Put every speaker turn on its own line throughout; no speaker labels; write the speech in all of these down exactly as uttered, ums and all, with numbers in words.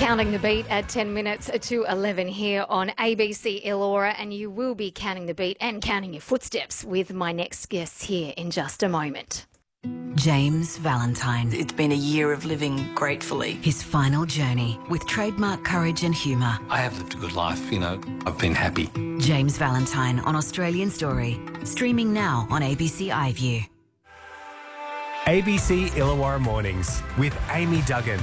Counting the beat at ten minutes to eleven here on A B C Illawarra, and you will be counting the beat and counting your footsteps with my next guests here in just a moment.
James Valentine.
It's been a year of living gratefully.
His final journey with trademark courage and humour.
I have lived a good life, you know. I've been happy.
James Valentine on Australian Story. Streaming now on A B C iView.
A B C Illawarra Mornings with Amy Duggan.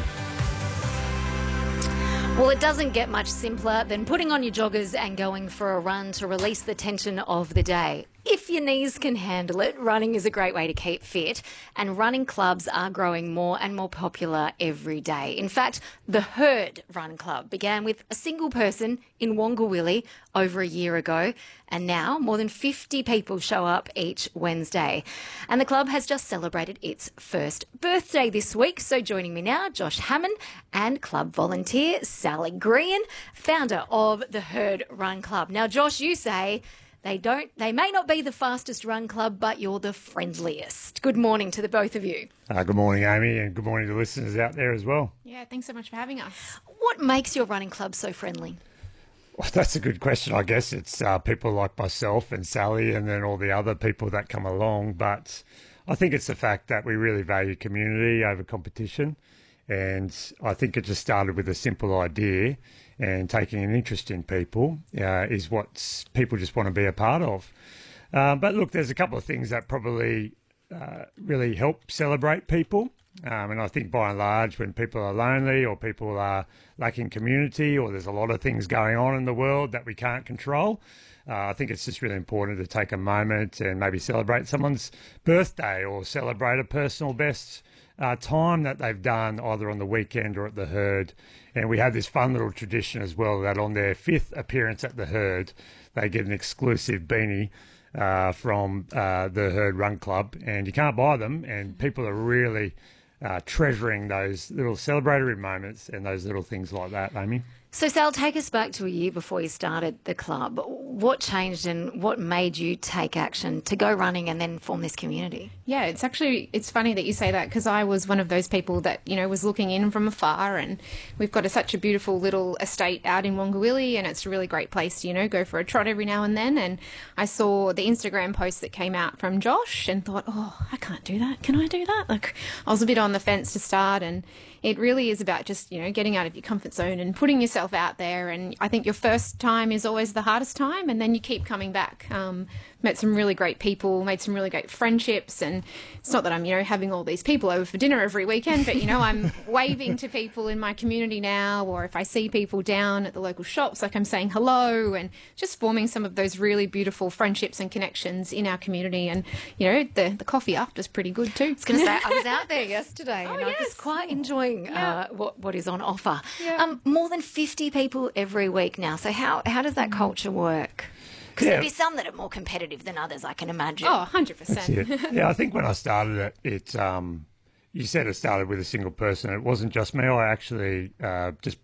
Well, it doesn't get much simpler than putting on your joggers and going for a run to release the tension of the day. If your knees can handle it, running is a great way to keep fit, and running clubs are growing more and more popular every day. In fact, the Herd Run Club began with a single person in Wongawilli over a year ago, and now more than fifty people show up each Wednesday. And the club has just celebrated its first birthday this week. So joining me now, Josh Hammond and club volunteer Sally Green, founder of the Herd Run Club. Now, Josh, you say They don't. They may not be the fastest run club, but you're the friendliest. Good morning to the both of you.
Uh, good morning, Amy, and good morning to listeners out there as well.
Yeah, thanks so much for having us.
What makes your running club so friendly?
Well, that's a good question. I guess it's uh, people like myself and Sally and then all the other people that come along. But I think it's the fact that we really value community over competition. And I think it just started with a simple idea, and taking an interest in people uh, is what people just want to be a part of. Uh, but look, there's a couple of things that probably uh, really help celebrate people. Um, and I think by and large, when people are lonely or people are lacking community, or there's a lot of things going on in the world that we can't control, uh, I think it's just really important to take a moment and maybe celebrate someone's birthday or celebrate a personal best Uh, time that they've done either on the weekend or at the Herd. And we have this fun little tradition as well that on their fifth appearance at the Herd, they get an exclusive beanie uh, from uh, the Herd Run Club, and you can't buy them, and people are really uh, treasuring those little celebratory moments and those little things like that, Amy.
So, Sal, take us back to a year before you started the club. What changed and what made you take action to go running and then form this community?
Yeah, it's actually, it's funny that you say that, because I was one of those people that, you know, was looking in from afar, and we've got a, such a beautiful little estate out in Wongawilli, and it's a really great place to, you know, go for a trot every now and then. And I saw the Instagram post that came out from Josh and thought, oh, I can't do that. Can I do that? Like, I was a bit on the fence to start, and it really is about just, you know, getting out of your comfort zone and putting yourself out there. And I think your first time is always the hardest time, and then you keep coming back. Um, met some really great people, made some really great friendships, and it's not that I'm, you know, having all these people over for dinner every weekend, but, you know, I'm waving to people in my community now, or if I see people down at the local shops, like I'm saying hello, and just forming some of those really beautiful friendships and connections in our community. And, you know, the, the coffee after is pretty good too.
I was going to say, I was out there yesterday
Oh,
and I
yes.
was quite enjoying
Yeah.
uh, what, what is on offer.
Yeah.
Um, more than fifty people every week now. So how, how does that culture work? Because
Yeah.
there'd be some that are more competitive than others, I can imagine.
Oh, one hundred
That's
percent.
it. Yeah, I think when I started it, it um, you said it started with a single person. It wasn't just me. I actually uh, just